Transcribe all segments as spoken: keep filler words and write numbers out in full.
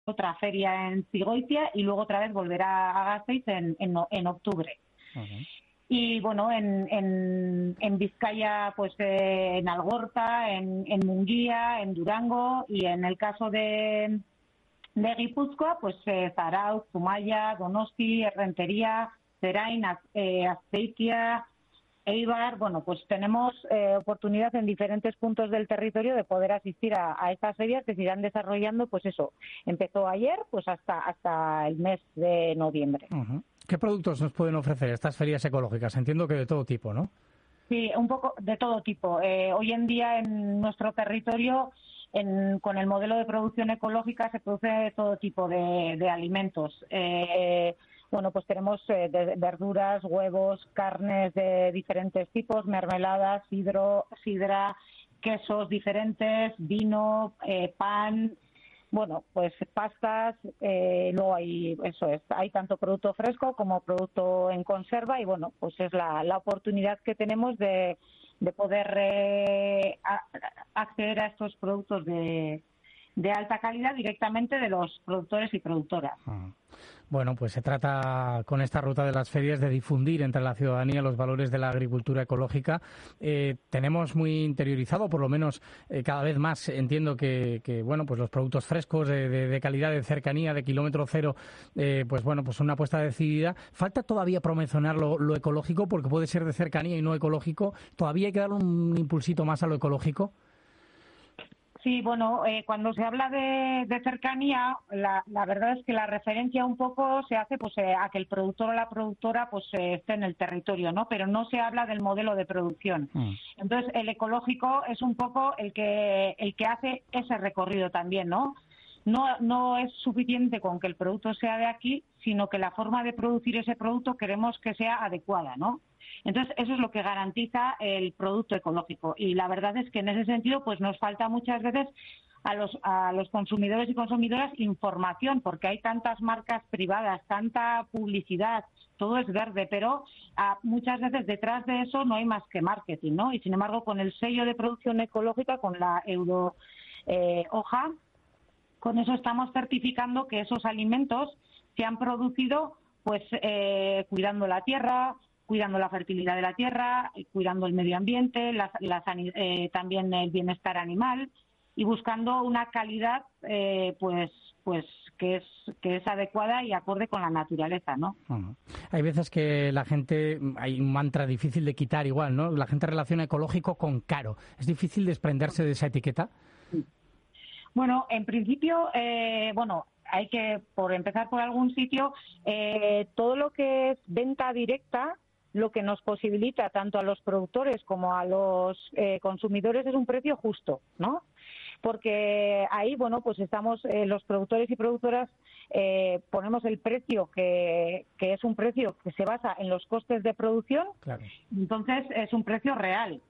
otra feria en Zigoitia y luego otra vez volverá a Gasteiz en, en, en octubre. Uh-huh. Y bueno, en, en, en Vizcaya, pues eh, en Algorta, en, en Munguía, en Durango, y en el caso de, de Guipúzcoa, pues eh, Zarautz, Zumaya, Donosti, Errentería, Zerain, eh, Azpeitia, Eibar. Bueno, pues tenemos eh, oportunidad en diferentes puntos del territorio de poder asistir a, a estas ferias que se irán desarrollando, pues eso, empezó ayer, pues hasta, hasta el mes de noviembre. Uh-huh. ¿Qué productos nos pueden ofrecer estas ferias ecológicas? Entiendo que de todo tipo, ¿no? Sí, un poco de todo tipo. Eh, hoy en día en nuestro territorio, en, con el modelo de producción ecológica, se produce todo tipo de, de alimentos. Eh, bueno, pues tenemos eh, de verduras, huevos, carnes de diferentes tipos, mermeladas, sidro, sidra, quesos diferentes, vino, eh, pan. Bueno, pues pastas, eh, luego hay, eso es, hay tanto producto fresco como producto en conserva y bueno, pues es la, la oportunidad que tenemos de, de poder eh, a, acceder a estos productos de, de alta calidad directamente de los productores y productoras. Ah. Bueno, pues se trata con esta ruta de las ferias de difundir entre la ciudadanía los valores de la agricultura ecológica. Eh, tenemos muy interiorizado, por lo menos eh, cada vez más entiendo que, que bueno, pues los productos frescos de, de, de calidad, de cercanía, de kilómetro cero, eh, pues bueno, pues una apuesta decidida. Falta todavía promocionar lo, lo ecológico porque puede ser de cercanía y no ecológico. Todavía hay que darle un impulsito más a lo ecológico. Sí, bueno, eh, cuando se habla de, de cercanía, la, la verdad es que la referencia un poco se hace pues eh, a que el productor o la productora pues eh, esté en el territorio, ¿no? Pero no se habla del modelo de producción. Mm. Entonces, el ecológico es un poco el que el que hace ese recorrido también, ¿no? No, no es suficiente con que el producto sea de aquí, sino que la forma de producir ese producto queremos que sea adecuada, ¿no? Entonces, eso es lo que garantiza el producto ecológico. Y la verdad es que en ese sentido, pues nos falta muchas veces a los a los consumidores y consumidoras información, porque hay tantas marcas privadas, tanta publicidad, todo es verde, pero a, muchas veces detrás de eso no hay más que marketing, ¿no? Y sin embargo, con el sello de producción ecológica, con la Euro eh, hoja, con eso estamos certificando que esos alimentos se han producido pues eh, cuidando la tierra, cuidando la fertilidad de la tierra, cuidando el medio ambiente, la, la, eh, también el bienestar animal y buscando una calidad eh, pues pues que es que es adecuada y acorde con la naturaleza, ¿no? Uh-huh. Hay veces que la gente, hay un mantra difícil de quitar igual, ¿no? La gente relaciona ecológico con caro. ¿Es difícil desprenderse de esa etiqueta? Sí. Bueno, en principio, eh, bueno, hay que, por empezar por algún sitio, eh, todo lo que es venta directa, lo que nos posibilita tanto a los productores como a los eh, consumidores es un precio justo, ¿no? Porque ahí, bueno, pues estamos, eh, los productores y productoras eh, ponemos el precio que, que es un precio que se basa en los costes de producción, claro. Entonces es un precio real.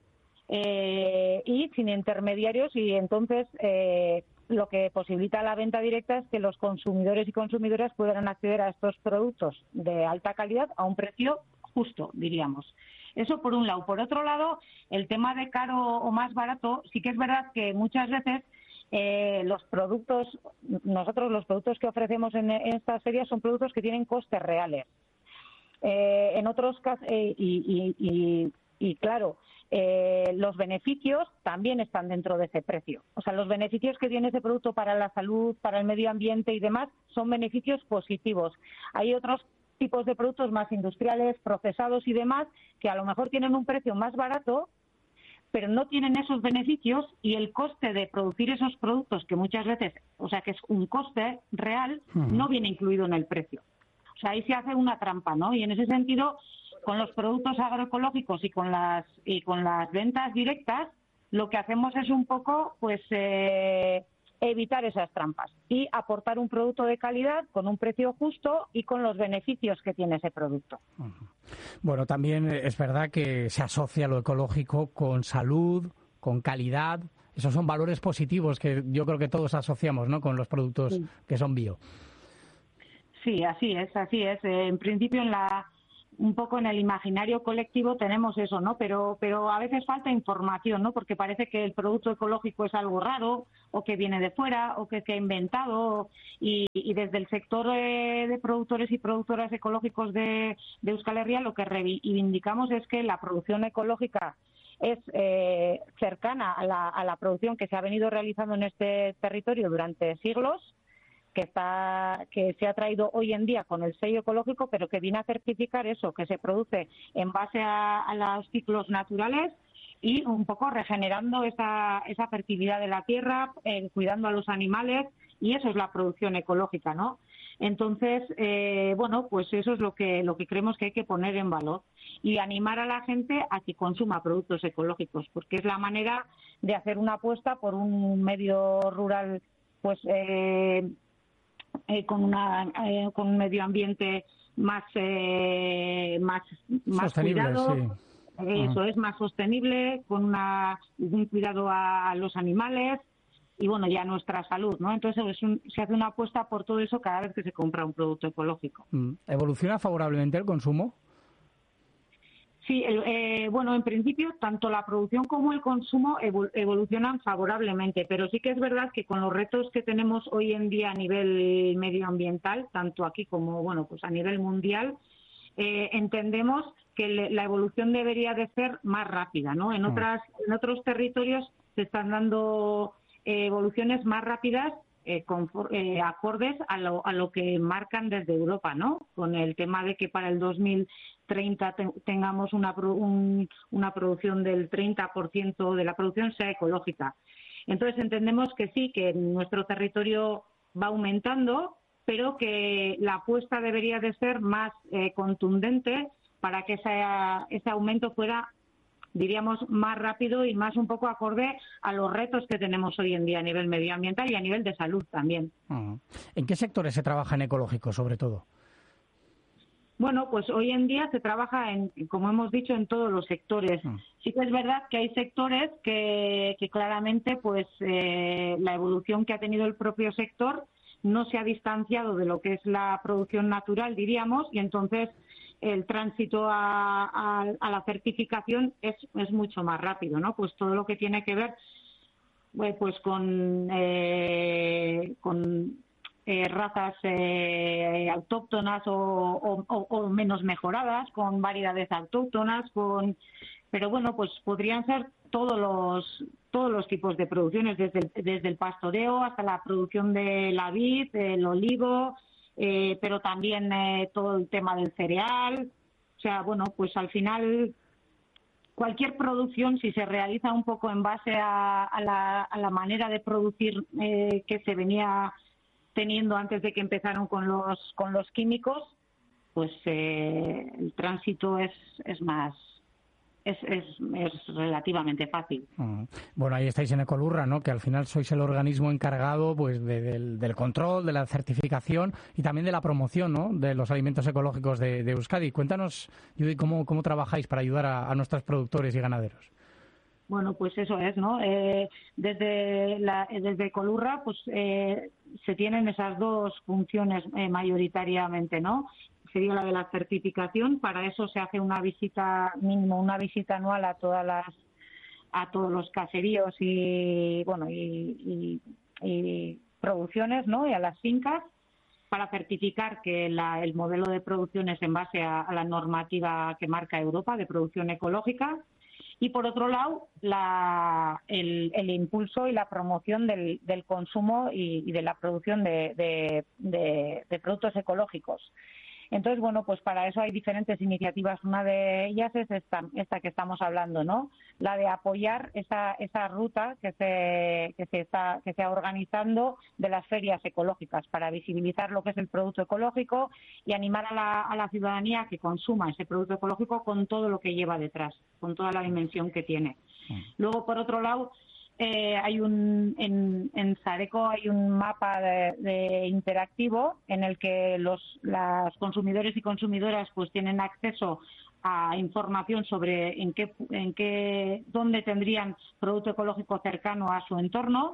Eh, y sin intermediarios y entonces eh, lo que posibilita la venta directa es que los consumidores y consumidoras puedan acceder a estos productos de alta calidad a un precio justo, diríamos. Eso por un lado. Por otro lado, el tema de caro o más barato, sí que es verdad que muchas veces eh, los productos, nosotros los productos que ofrecemos en, en estas ferias son productos que tienen costes reales. Eh, en otros casos, eh, y, y, y, y claro, Eh, los beneficios también están dentro de ese precio. O sea, los beneficios que tiene ese producto para la salud, para el medio ambiente y demás son beneficios positivos. Hay otros tipos de productos más industriales, procesados y demás, que a lo mejor tienen un precio más barato, pero no tienen esos beneficios y el coste de producir esos productos, que muchas veces, o sea, que es un coste real, uh-huh. no viene incluido en el precio. O sea, ahí se hace una trampa, ¿no? Y en ese sentido, con los productos agroecológicos y con las y con las ventas directas, lo que hacemos es un poco, pues, eh, evitar esas trampas y aportar un producto de calidad con un precio justo y con los beneficios que tiene ese producto. Uh-huh. Bueno, también es verdad que se asocia lo ecológico con salud, con calidad. Esos son valores positivos que yo creo que todos asociamos, ¿no?, con los productos sí. que son bio. Sí, así es, así es. En principio, en la un poco en el imaginario colectivo tenemos eso, ¿no? Pero, pero a veces falta información, ¿no? Porque parece que el producto ecológico es algo raro, o que viene de fuera, o que se ha inventado, y, y desde el sector eh, de productores y productoras ecológicos de, de Euskal Herria lo que reivindicamos es que la producción ecológica es eh, cercana a la, a la producción que se ha venido realizando en este territorio durante siglos, que está que se ha traído hoy en día con el sello ecológico, pero que viene a certificar eso, que se produce en base a, a los ciclos naturales y un poco regenerando esa, esa fertilidad de la tierra, eh, cuidando a los animales, y eso es la producción ecológica, ¿no? Entonces, eh, bueno, pues eso es lo que lo que creemos que hay que poner en valor y animar a la gente a que consuma productos ecológicos, porque es la manera de hacer una apuesta por un medio rural, pues eh, Eh, con una eh, con un medio ambiente más eh, más más sostenible, cuidado, sí. eh, eso es más sostenible, con una, un cuidado a los animales y bueno, ya nuestra salud, ¿no? Entonces es un, se hace una apuesta por todo eso cada vez que se compra un producto ecológico. ¿Evoluciona favorablemente el consumo? Sí, el, eh, bueno, en principio tanto la producción como el consumo evol evolucionan favorablemente, pero sí que es verdad que con los retos que tenemos hoy en día a nivel medioambiental, tanto aquí como bueno, pues a nivel mundial, eh, entendemos que le, la evolución debería de ser más rápida, ¿no? En otras, en otros territorios se están dando eh, evoluciones más rápidas. Eh, con, eh, acordes a lo, a lo que marcan desde Europa, ¿no? Con el tema de que para el dos mil treinta te, tengamos una, un, una producción del treinta por ciento de la producción sea ecológica. Entonces entendemos que sí, que nuestro territorio va aumentando, pero que la apuesta debería de ser más eh, contundente para que esa, ese aumento fuera, diríamos, más rápido y más un poco acorde a los retos que tenemos hoy en día a nivel medioambiental y a nivel de salud también. Uh-huh. ¿En qué sectores se trabaja en ecológico, sobre todo? Bueno, pues hoy en día se trabaja, en, como hemos dicho, en todos los sectores. Uh-huh. Sí que es verdad que hay sectores que, que claramente pues eh, la evolución que ha tenido el propio sector no se ha distanciado de lo que es la producción natural, diríamos, y entonces el tránsito a, a, a la certificación es, es mucho más rápido, ¿no? Pues todo lo que tiene que ver pues con, eh, con eh, razas eh, autóctonas o, o, o menos mejoradas, con variedades autóctonas, con pero bueno, pues podrían ser todos los todos los tipos de producciones, desde el, desde el pastoreo hasta la producción de la vid, el olivo, Eh, pero también eh, todo el tema del cereal. O sea, bueno, pues al final cualquier producción, si se realiza un poco en base a, a, la, a la manera de producir eh, que se venía teniendo antes de que empezaron con los con los químicos, pues eh, el tránsito es, es más Es, es, es relativamente fácil. Uh-huh. Bueno, ahí estáis en Ecolurra, ¿no? Que al final sois el organismo encargado pues de, del, del control, de la certificación y también de la promoción, ¿no? De los alimentos ecológicos de, de Euskadi. Cuéntanos, Judith, cómo, cómo trabajáis para ayudar a, a nuestros productores y ganaderos. Bueno, pues eso es, ¿no? Eh, desde la, desde Ecolurra, pues eh, se tienen esas dos funciones eh, mayoritariamente, ¿no? Sería la de la certificación. Para eso se hace una visita, mínimo una visita anual a todas las a todos los caseríos y bueno y, y, y producciones, ¿no? Y a las fincas para certificar que la, el modelo de producción es en base a, a la normativa que marca Europa de producción ecológica. Y por otro lado, la, el, el impulso y la promoción del, del consumo y, y de la producción de, de, de, de productos ecológicos. Entonces, bueno, pues para eso hay diferentes iniciativas. Una de ellas es esta, esta que estamos hablando, ¿no? La de apoyar esa, esa ruta que se, que se está, que se está organizando de las ferias ecológicas para visibilizar lo que es el producto ecológico y animar a la, a la ciudadanía a que consuma ese producto ecológico con todo lo que lleva detrás, con toda la dimensión que tiene. Luego, por otro lado, Eh, hay un en, en Sareco hay un mapa de, de interactivo en el que los las consumidores y consumidoras pues tienen acceso a información sobre en qué en qué dónde tendrían producto ecológico cercano a su entorno.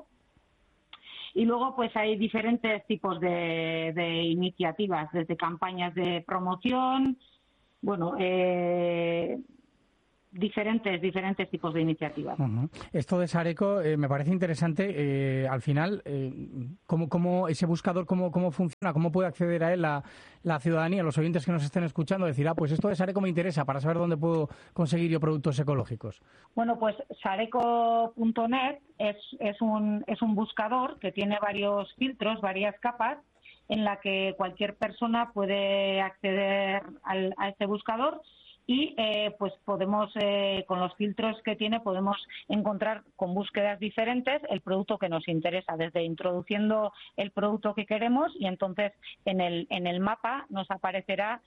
Y luego pues hay diferentes tipos de, de iniciativas, desde campañas de promoción, bueno, eh, diferentes diferentes tipos de iniciativas. Uh-huh. Esto de Sareco eh, me parece interesante. Eh, al final, eh, ¿cómo, cómo ese buscador cómo, cómo funciona? ¿Cómo puede acceder a él la, la ciudadanía, los oyentes que nos estén escuchando? Decir, ah, pues esto de Sareco me interesa para saber dónde puedo conseguir yo productos ecológicos. Bueno, pues sareco punto net es, es, un, es un buscador que tiene varios filtros, varias capas, en la que cualquier persona puede acceder al, a este buscador. Y eh, pues podemos, eh, con los filtros que tiene, podemos encontrar con búsquedas diferentes el producto que nos interesa, desde introduciendo el producto que queremos y entonces en el en el mapa nos aparecerá,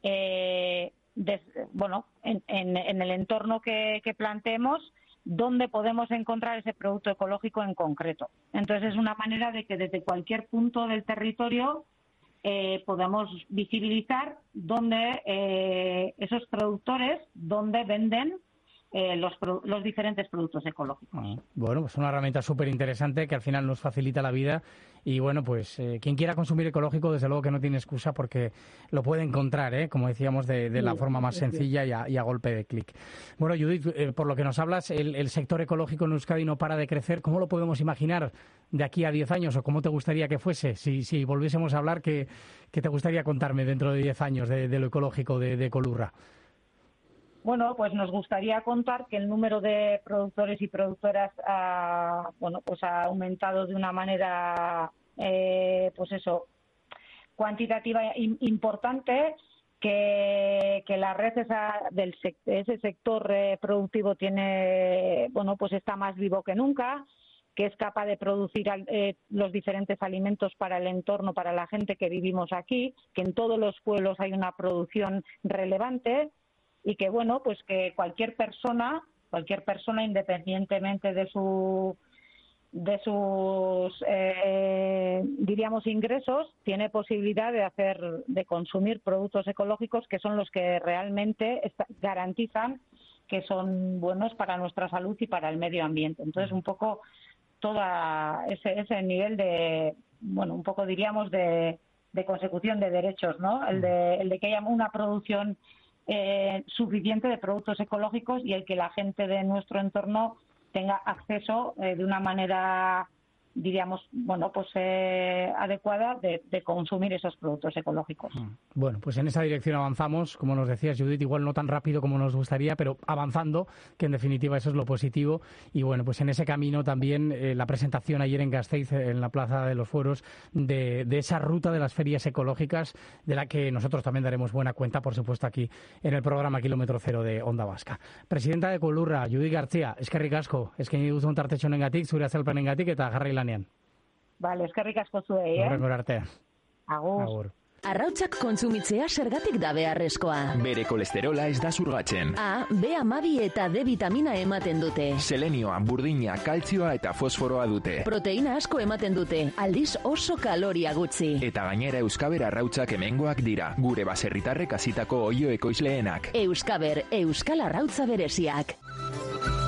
eh, des, bueno, en, en, en el entorno que, que planteemos, dónde podemos encontrar ese producto ecológico en concreto. Entonces es una manera de que desde cualquier punto del territorio Eh, podemos visibilizar dónde eh, esos productores, dónde venden eh, los, los diferentes productos ecológicos. Ah, bueno, pues una herramienta súper interesante que al final nos facilita la vida y bueno, pues eh, quien quiera consumir ecológico desde luego que no tiene excusa porque lo puede encontrar, ¿eh? Como decíamos, de, de la forma más sencilla y a, y a golpe de clic. Bueno, Judith, eh, por lo que nos hablas, el, el sector ecológico en Euskadi no para de crecer. ¿Cómo lo podemos imaginar de aquí a diez años o cómo te gustaría que fuese? Si, si volviésemos a hablar, ¿qué, qué te gustaría contarme dentro de diez años de, de lo ecológico de, de Ecolurra? Bueno, pues nos gustaría contar que el número de productores y productoras ha, bueno, pues ha aumentado de una manera, eh, pues eso, cuantitativa importante, que, que la red esa del ese sector eh, productivo tiene, bueno, pues está más vivo que nunca, que es capaz de producir eh, los diferentes alimentos para el entorno, para la gente que vivimos aquí, que en todos los pueblos hay una producción relevante. Y que, bueno, pues que cualquier persona, cualquier persona independientemente de su de sus, eh, diríamos, ingresos, tiene posibilidad de hacer, de consumir productos ecológicos que son los que realmente está, garantizan que son buenos para nuestra salud y para el medio ambiente. Entonces, un poco todo ese, ese nivel de, bueno, un poco diríamos de, de consecución de derechos, ¿no? El de, el de que haya una producción Eh, suficiente de productos ecológicos y el que la gente de nuestro entorno tenga acceso eh, de una manera, diríamos, bueno, pues eh, adecuada de, de consumir esos productos ecológicos. Bueno, pues en esa dirección avanzamos, como nos decías, Judith, igual no tan rápido como nos gustaría, pero avanzando, que en definitiva eso es lo positivo. Y bueno, pues en ese camino también eh, la presentación ayer en Gasteiz, en la Plaza de los Fueros, de, de esa ruta de las ferias ecológicas, de la que nosotros también daremos buena cuenta, por supuesto, aquí en el programa Kilómetro Cero de Onda Vasca. Presidenta de Ecolurra, Judith García, eskerrik asko, eskaini duzu tartetxo honengatik, zure azalpenengatik eta jarrai lanean. Vale, eskerrik asko zuei, eh? Horrengora arte. Agur. Agur. Arrautzak kontsumitzea zergatik da beharrezkoa. Bere kolesterola ez da zurgatzen. A, B hamabi eta D vitamina ematen dute. Selenioa, burdina, kaltzioa eta fosforoa dute. Proteina asko ematen dute, aldiz oso kaloria gutxi. Eta gainera Euskaber arrautzak hemengoak dira, gure baserritarrek hasitako oio ekoizleenak. Euskaber, Euskal Arrautza bereziak.